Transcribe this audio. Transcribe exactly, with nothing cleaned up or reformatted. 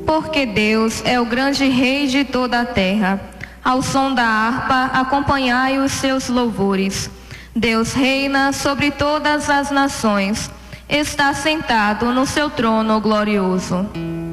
Porque Deus é o grande Rei de toda a terra. Ao som da harpa, acompanhai os seus louvores. Deus reina sobre todas as nações. Está sentado no seu trono glorioso.